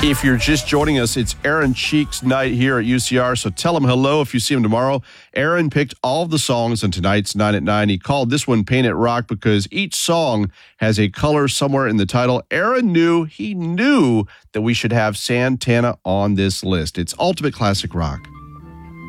If you're just joining us, it's Aaron Cheek's night here at UCR, so tell him hello if you see him tomorrow. Aaron picked all of the songs in tonight's 9 at 9. He called this one Paint It Rock because each song has a color somewhere in the title. Aaron knew that we should have Santana on this list. It's ultimate classic rock.